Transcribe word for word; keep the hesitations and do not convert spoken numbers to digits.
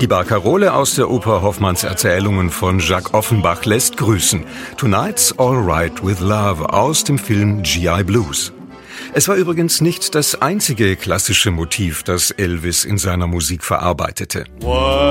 Die Barkarole aus der Oper Hoffmanns Erzählungen von Jacques Offenbach lässt grüßen. Tonight's All Right with Love aus dem Film G I Blues. Es war übrigens nicht das einzige klassische Motiv, das Elvis in seiner Musik verarbeitete. What?